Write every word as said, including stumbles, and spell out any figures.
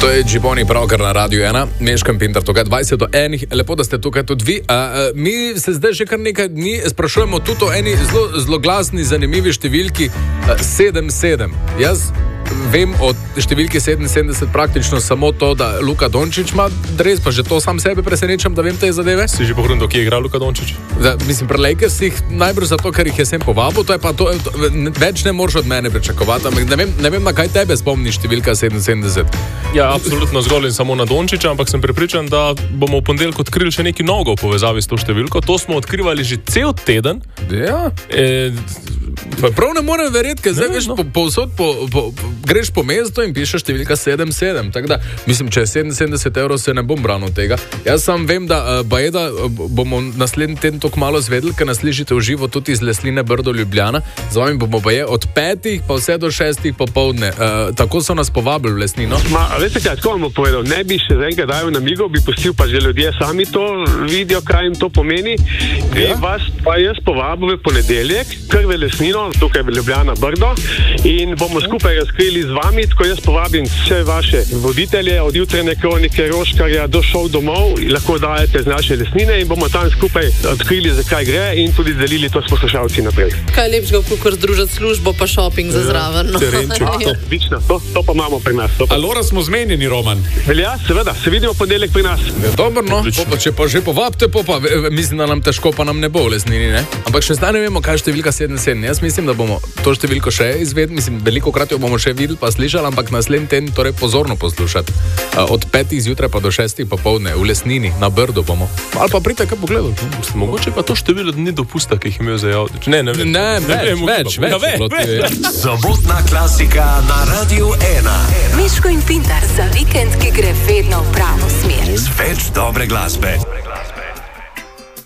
To je Džiboni pravkar na Radiu ena, Meškam Pintar, tukaj dvajset do enih, lepo, da ste tukaj tudi vi. A, a, mi se zdaj že kar nekaj dni sprašujemo tudi o eni zelo, zelo glasni, zanimivi številki sedem sedem. Jaz vem o številki sedeminsedemdeset praktično samo to, da Luka Dončić ima dres, pa že to sam sebe presenečam, da vem te zadeve. Si že pogledal, kje je igral Luka Dončić? Da, mislim, pri Lakersih najbrž zato, ker jih je sem povabil, to je pa to, to več ne moreš od mene pričakovati, ampak ne vem, ne vem, na kaj tebe spomni številka sedeminsedemdeset. Ja, absolutno zgolj in samo na Dončića, ampak sem prepričan, da bomo v ponedeljek odkrili še nekaj novega v povezavi s to številko. To smo odkrivali že cel teden. Ja. E, Prav ne morem verjeti, ker zdaj veš, no. po, povsod po, po, po, greš po mestu in pišeš številka sedem sedem. Tako da, mislim, če je sedeminsedemdeset evrov, se ne bom branil tega. Jaz sam vem, da uh, bajeda uh, bomo naslednji teden tako malo zvedeli, ker nas slišite v živo tudi iz Lesline Brdo Ljubljana. Z vami bomo baje od petih pa vse do šestih popoldne. Uh, tako so nas povabili v Lesnino. Ma, veste kaj, tako vam bom povedal, ne bi še enkrat dajal na migo, bi pustil pa že ljudje sami to vidijo, kaj jim to pomeni. Ja? Vas pa jaz povabil v ponedeljek, kar v Lesnino, tukaj v Ljubljana Brdo, in bomo skupaj razkrili z vami, tako jaz povabim vse vaše voditelje, od jutrajne kronike Roškarja do šov domov, lahko dajete z naše Lesnine in bomo tam skupaj odkrili, zakaj gre in tudi delili to s poslušalci naprej. Kaj lepšega, kakor združiti službo pa šoping za zraven. No. Terenček, to, vično, to, to pa imamo pri nas. Pa... Alora smo zmenjeni, Roman. Velja, seveda, se vidimo ponedeljek pri nas. Ja, dobro, no, pa, če pa že povabite, pa, pa mislim, da nam težko pa nam ne bo v Lesnini, ne? Ampak še zdaj ne vemo, kaj je številka sedem sedem. Jaz mislim, da bomo to številko še izvedeli, mislim, veliko krat jo bomo še videli pa slišali, ampak naslednji teden torej pozorno poslušati. Od petih zjutraj pa do šestih popoldne v Lesnini, na Brdu bomo. Ali pa pridite kaj pogledati. Mogoče pa to število dni dopusta, ki jih imel za javno. Ne, ne vem. Ne, več, več, več. Ja, več. Sobotna klasika na Radiu ena. Meško in Pintar za vikend, ki gre vedno v pravo smer. Več dobre glasbe.